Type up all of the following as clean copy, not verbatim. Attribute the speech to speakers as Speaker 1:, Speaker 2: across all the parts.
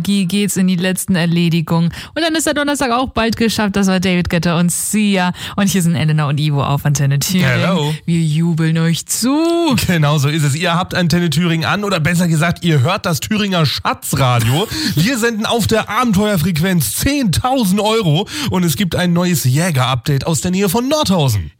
Speaker 1: geht's in die letzten Erledigungen. Und dann ist der Donnerstag auch bald geschafft. Das war David Guetta und Sia. Und hier sind Elena und Ivo auf Antenne Thüringen.
Speaker 2: Hello.
Speaker 1: Wir jubeln euch zu.
Speaker 2: Genau so ist es. Ihr habt Antenne Thüringen an oder besser gesagt, ihr hört das Thüringer Schatzradio. Wir senden auf der Abenteuerfrequenz 10.000 Euro und es gibt ein neues Jäger-Update aus der Nähe von Nordhausen.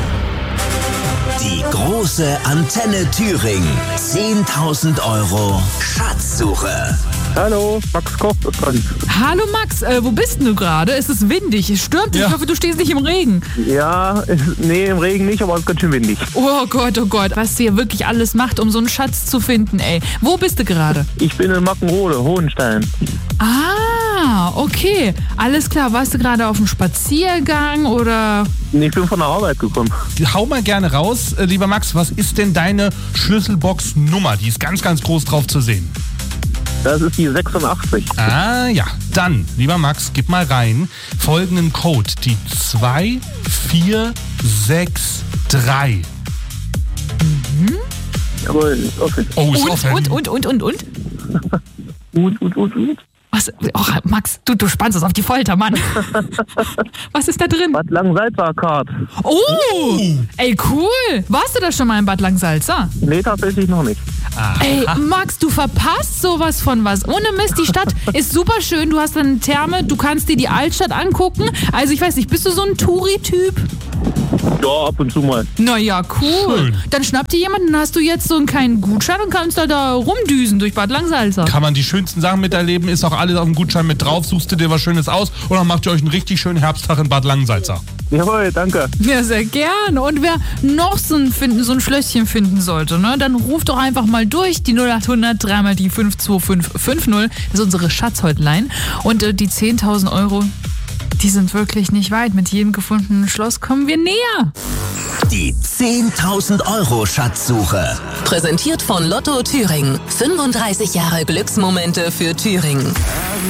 Speaker 3: Die große Antenne Thüringen. 10.000 Euro Schatzsuche.
Speaker 4: Hallo, Max Koch ist dran.
Speaker 1: Hallo Max, wo bist denn du gerade? Es ist windig, es stürmt dich.
Speaker 2: Ja.
Speaker 1: Ich hoffe, du stehst nicht im Regen.
Speaker 4: Ja, nee, im Regen nicht, aber es ist ganz schön windig.
Speaker 1: Oh Gott, was ihr wirklich alles macht, um so einen Schatz zu finden, ey. Wo bist du gerade?
Speaker 4: Ich bin in Mackenrode, Hohenstein.
Speaker 1: Ah, okay. Alles klar. Warst du gerade auf dem Spaziergang oder?
Speaker 4: Nee, ich bin von der Arbeit gekommen.
Speaker 2: Hau mal gerne raus, lieber Max, was ist denn deine Schlüsselbox-Nummer? Die ist ganz, ganz groß drauf zu sehen.
Speaker 4: Das ist die 86.
Speaker 2: Ah ja, dann, lieber Max, gib mal rein folgenden Code, die 2463.
Speaker 4: Jawohl, ist offen.
Speaker 2: Oh, ist offen.
Speaker 1: Und? Was? Oh, Max, du spannst uns auf die Folter, Mann. Was ist da drin?
Speaker 4: Bad Langensalza-Card.
Speaker 1: Oh, ey, cool. Warst du da schon mal in Bad Langsalza?
Speaker 4: Nee, tatsächlich noch nicht.
Speaker 1: Ey, Max, du verpasst sowas von was. Ohne Mist, die Stadt ist super schön. Du hast eine Therme, du kannst dir die Altstadt angucken. Also ich weiß nicht, bist du so ein Touri-Typ?
Speaker 4: Ja, ab und zu mal.
Speaker 1: Naja, cool.
Speaker 2: Schön.
Speaker 1: Dann schnappt dir jemanden, dann hast du jetzt so einen kleinen Gutschein und kannst da rumdüsen durch Bad Langsalza.
Speaker 2: Kann man die schönsten Sachen miterleben, ist auch alles auf dem Gutschein mit drauf. Suchst du dir was Schönes aus und dann macht ihr euch einen richtig schönen Herbsttag in Bad Langensalza.
Speaker 4: Jawohl, danke.
Speaker 1: Ja, sehr gern. Und wer noch so ein Schlösschen finden sollte, ne, dann ruft doch einfach mal durch. Die 0800 3 die 52550. Das ist unsere Schatzhotline. Und die 10.000 Euro, die sind wirklich nicht weit. Mit jedem gefundenen Schloss kommen wir näher.
Speaker 3: Die 10.000 Euro Schatzsuche.
Speaker 5: Präsentiert von Lotto Thüringen. 35 Jahre Glücksmomente für Thüringen.